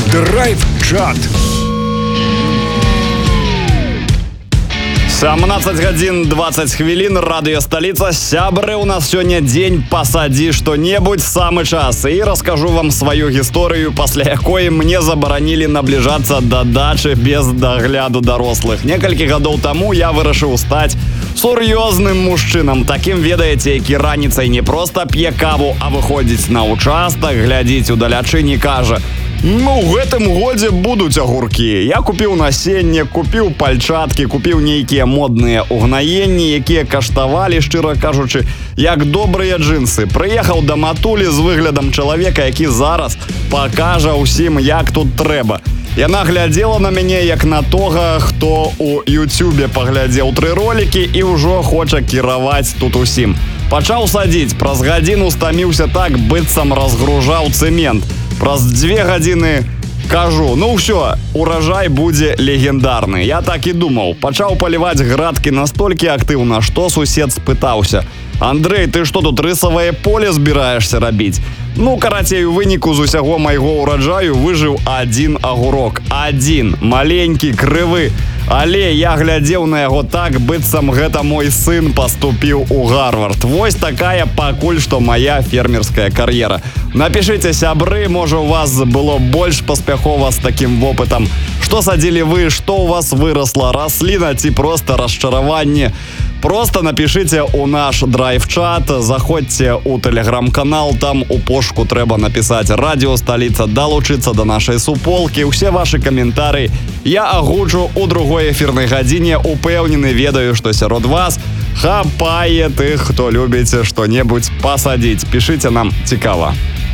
Драйв-чат. 17 гадзін 20 хвілін, радыё сталіца. Сябры, у нас сёння дзень «Пасадзі што-небудзь», самы час. І раскажу вам сваю гісторыю, пасля якой мне забаранілі набліжацца да дачы без дагляду дарослых. Некалькі гадоў таму я вырашыў стаць сур'ёзным мужчынам. Такім, ведаеце, які раніцай не проста п'е каву, а выходзіць на участак, глядзіць удалячынь і кажа: «Ну, в гэтым годзе будуць агуркі». Я купіў насенне, купіў пальчаткі, купіў нейкія модныя угнаенні, якія каштавалі, шчыра кажучы, як добрыя джинсы. Прыехаў да матулі з выглядам чалавека, які зараз пакажа ўсім, як тут трэба. Яна глядзела на мяне, як на тога, хто у Ютубе паглядзеў 3 ролікі і ўжо хоча кіраваць тут усім. Пачаў садзіць, праз гадзіну стаміўся так, быццам разгружаў цэмент. Праз 2 гадзіны кажу: ну ўсё, уражай будзе легендарны. Я так і думаў. Пачаў паліваць градкі настолькі актыўна, што сусед спытаўся: «Андрэй, ты што тут рысавае поле збіраешся рабіць?» Ну, карацей, у выніку з усяго майго ўраджаю выжыў 1 агурок. 1, маленькі, крывы. Але я глядзеў на яго так, быццам гэта мой сын паступіў у Гарвард. Вось такая пакуль што моя фермерская кар'ера. Напішыце, сябры, можа у вас было больш паспяхова з такім вопытам. Што садзілі вы, што у вас вырасла, расліна ці проста расчараванне? Просто напишите у наш драйв-чат, заходьте у телеграм-канал, там у пошуку трэба написать «Радіо Сталіца», долучиться до нашей суполки. Усе ваши комментарии я агучу у другой эфирной гадзіне. Упэўнены, ведаю, что сярод вас хапае тых, хто любіць што-небудзь пасадзіць. Пишите нам, цікава.